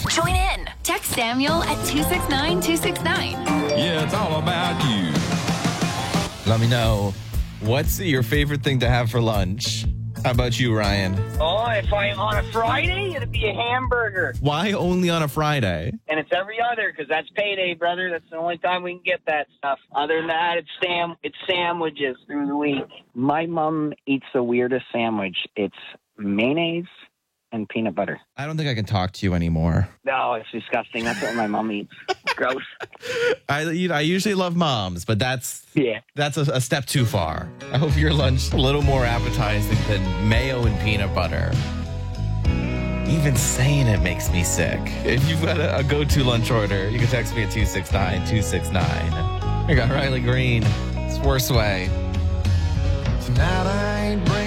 Join in. Text Samuel at 269-269. Yeah, it's all about you. Let me know, what's your favorite thing to have for lunch? How about you, Ryan? Oh, if I'm on a Friday, it'd be a hamburger. Why only on a Friday? And it's every other, because that's payday, brother. That's the only time we can get that stuff. Other than that, it's sandwiches through the week. My mom eats the weirdest sandwich. It's mayonnaise and peanut butter. I don't think I can talk to you anymore. No, it's disgusting. That's what my mom eats. It's gross. I usually love moms, but that's Yeah. a step too far. I hope your lunch a little more appetizing than mayo and peanut butter. Even saying it makes me sick. If you've got a go-to lunch order, you can text me at 269-269. I got Riley Green. It's Worst Way. Tonight I ain't